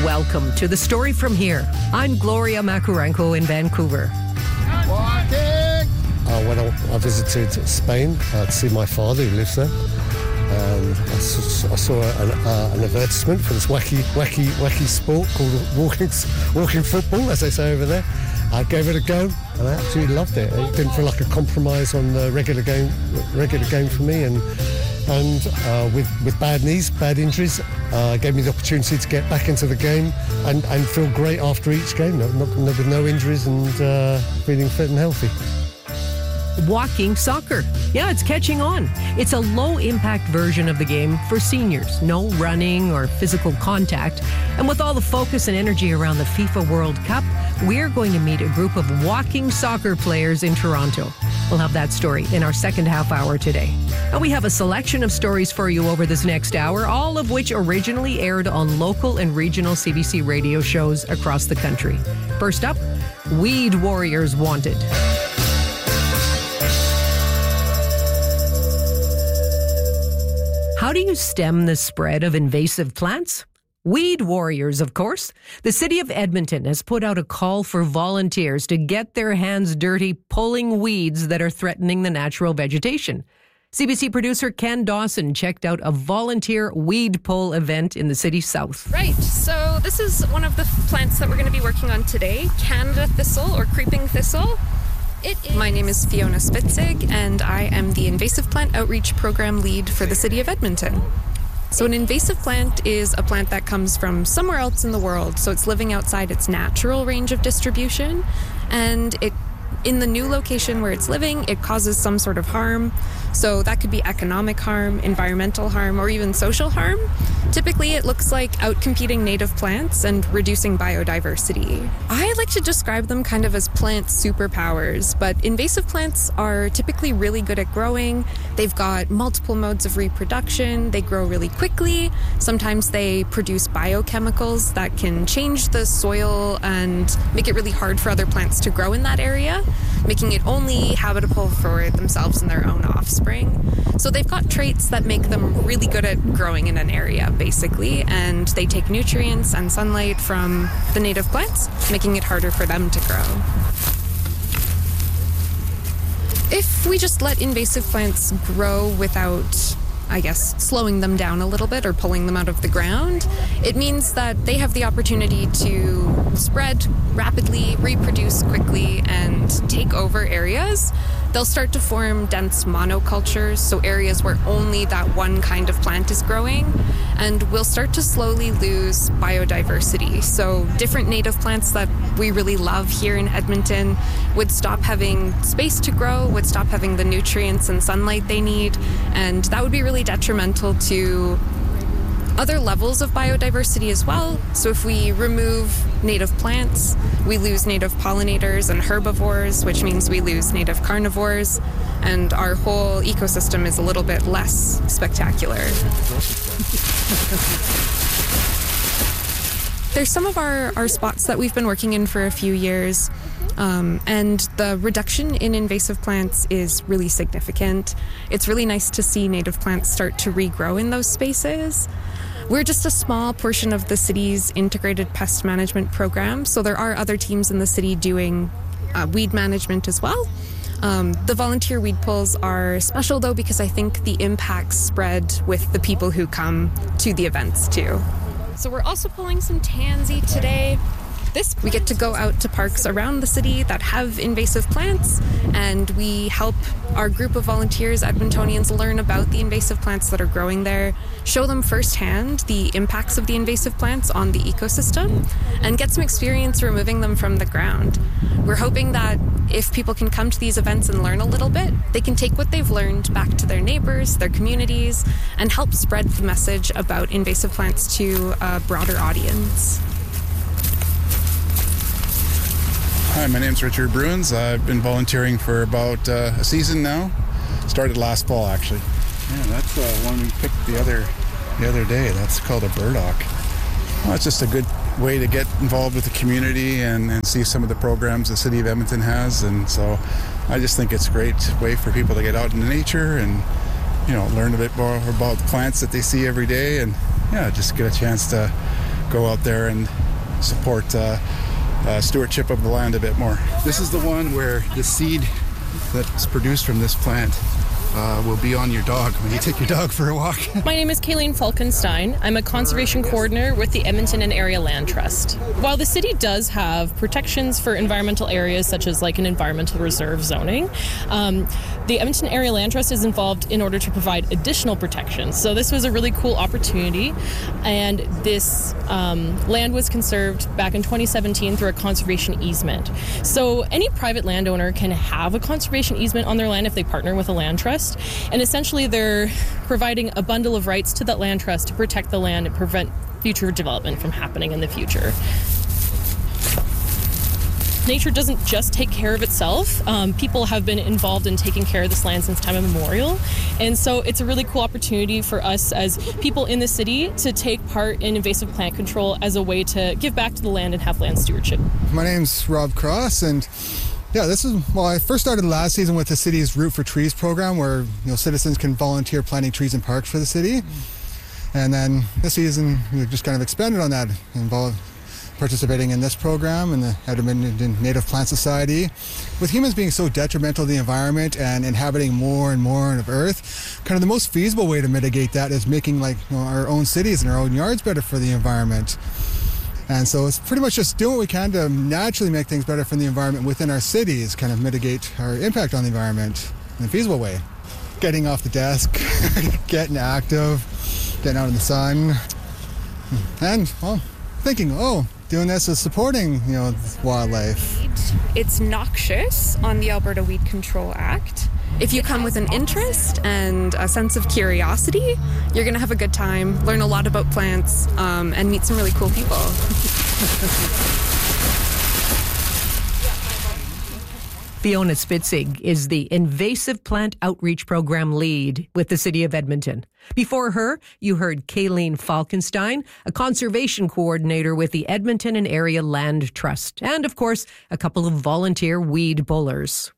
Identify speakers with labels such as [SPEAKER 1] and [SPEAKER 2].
[SPEAKER 1] welcome to The Story From Here. I'm Gloria Makurenko in Vancouver.
[SPEAKER 2] When I visited Spain to see my father who lives there, and I saw an advertisement for this wacky sport called walking football, as they say over there. I gave it a go, and I absolutely loved it. It didn't feel like a compromise on the regular game for me, and with bad knees, bad injuries, gave me the opportunity to get back into the game and feel great after each game, with no injuries and feeling fit and healthy.
[SPEAKER 1] Walking soccer. Yeah, it's catching on. It's a low-impact version of the game for seniors. No running or physical contact. And with all the focus and energy around the FIFA World Cup, we're going to meet a group of walking soccer players in Toronto. We'll have that story in our second half hour today. And we have a selection of stories for you over this next hour, all of which originally aired on local and regional CBC radio shows across the country. First up, Weed Warriors Wanted. How do you stem the spread of invasive plants? Weed Warriors, of course. The city of Edmonton has put out a call for volunteers to get their hands dirty pulling weeds that are threatening the natural vegetation. CBC producer Ken Dawson checked out a volunteer weed pull event in the city south.
[SPEAKER 3] Right, so this is one of the plants that we're going to be working on today, Canada thistle or creeping thistle. My name is Fiona Spitzig, and I am the Invasive Plant Outreach Program Lead for the City of Edmonton. So an invasive plant is a plant that comes from somewhere else in the world, so it's living outside its natural range of distribution, and in the new location where it's living, it causes some sort of harm. So that could be economic harm, environmental harm, or even social harm. Typically, it looks like outcompeting native plants and reducing biodiversity. I like to describe them kind of as plant superpowers, but invasive plants are typically really good at growing. They've got multiple modes of reproduction. They grow really quickly. Sometimes they produce biochemicals that can change the soil and make it really hard for other plants to grow in that area, making it only habitable for themselves and their own offspring. So they've got traits that make them really good at growing in an area, basically, and they take nutrients and sunlight from the native plants, making it harder for them to grow. If we just let invasive plants grow without, I guess, slowing them down a little bit or pulling them out of the ground, it means that they have the opportunity to spread rapidly, reproduce quickly, and take over areas. They'll start to form dense monocultures, so areas where only that one kind of plant is growing, and we'll start to slowly lose biodiversity. So different native plants that we really love here in Edmonton would stop having space to grow, would stop having the nutrients and sunlight they need, and that would be really detrimental to other levels of biodiversity as well. So if we remove native plants, we lose native pollinators and herbivores, which means we lose native carnivores, and our whole ecosystem is a little bit less spectacular. There's some of our spots that we've been working in for a few years, and the reduction in invasive plants is really significant. It's really nice to see native plants start to regrow in those spaces. We're just a small portion of the city's integrated pest management program, so there are other teams in the city doing weed management as well. The volunteer weed pulls are special, though, because I think the impacts spread with the people who come to the events, too. So we're also pulling some tansy today. We get to go out to parks around the city that have invasive plants, and we help our group of volunteers, Edmontonians, learn about the invasive plants that are growing there, show them firsthand the impacts of the invasive plants on the ecosystem, and get some experience removing them from the ground. We're hoping that if people can come to these events and learn a little bit, they can take what they've learned back to their neighbors, their communities, and help spread the message about invasive plants to a broader audience.
[SPEAKER 4] Hi, my name's Richard Bruins. I've been volunteering for about a season now. Started last fall, actually. Yeah, that's one we picked the other day. That's called a burdock. Well, it's just a good way to get involved with the community and see some of the programs the City of Edmonton has. And so I just think it's a great way for people to get out into nature and, learn a bit more about the plants that they see every day, and just get a chance to go out there and support stewardship of the land a bit more. This is the one where the seed that's produced from this plant will be on your dog when you take your dog for a walk.
[SPEAKER 5] My name is Kayleen Falkenstein. I'm a conservation coordinator with the Edmonton and Area Land Trust. While the city does have protections for environmental areas such as like an environmental reserve zoning, the Edmonton Area Land Trust is involved in order to provide additional protections. So this was a really cool opportunity, and this land was conserved back in 2017 through a conservation easement. So any private landowner can have a conservation easement on their land if they partner with a land trust. And essentially they're providing a bundle of rights to that land trust to protect the land and prevent future development from happening in the future. Nature doesn't just take care of itself. People have been involved in taking care of this land since time immemorial. And so it's a really cool opportunity for us as people in the city to take part in invasive plant control as a way to give back to the land and have land stewardship.
[SPEAKER 6] My name's Rob Cross, and I first started last season with the city's Root for Trees program, where citizens can volunteer planting trees in parks for the city. And then this season we just kind of expanded on that, participating in this program in the Edmonton Native Plant Society. With humans being so detrimental to the environment and inhabiting more and more of Earth, kind of the most feasible way to mitigate that is making our own cities and our own yards better for the environment. And so it's pretty much just doing what we can to naturally make things better for the environment within our cities, kind of mitigate our impact on the environment in a feasible way. Getting off the desk, getting active, getting out in the sun, and, thinking, doing this is supporting, wildlife.
[SPEAKER 3] It's noxious on the Alberta Weed Control Act. If you come with an interest and a sense of curiosity, you're going to have a good time, learn a lot about plants, and meet some really cool people.
[SPEAKER 1] Fiona Spitzig is the Invasive Plant Outreach Program lead with the City of Edmonton. Before her, you heard Kayleen Falkenstein, a conservation coordinator with the Edmonton and Area Land Trust, and, of course, a couple of volunteer weed pullers.